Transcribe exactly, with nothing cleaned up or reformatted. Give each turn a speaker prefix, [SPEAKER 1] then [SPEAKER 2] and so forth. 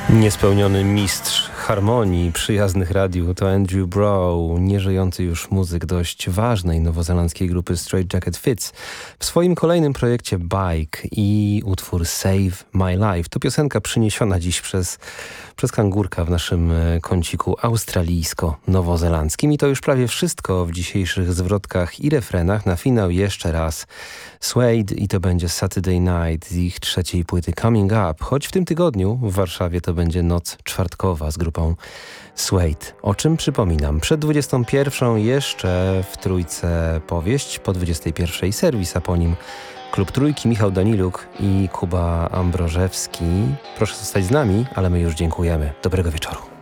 [SPEAKER 1] Niespełniony mistrz harmonii przyjaznych radiu to Andrew Brough, nieżyjący już muzyk dość ważnej nowozelandzkiej grupy Straight Jacket Fits. W swoim kolejnym projekcie Bike i utwór Save My Life to piosenka przyniesiona dziś przez, przez kangurka w naszym kąciku australijsko-nowozelandzkim. I to już prawie wszystko w dzisiejszych zwrotkach i refrenach. Na finał jeszcze raz Suede i to będzie Saturday Night z ich trzeciej płyty Coming Up, choć w tym tygodniu w Warszawie to będzie noc czwartkowa z grupą Suede. O czym przypominam, przed dwudziestą pierwszą jeszcze w Trójce powieść, po dwudziestej pierwszej serwis, a po nim Klub Trójki, Michał Daniluk i Kuba Ambrożewski. Proszę zostać z nami, ale my już dziękujemy. Dobrego wieczoru.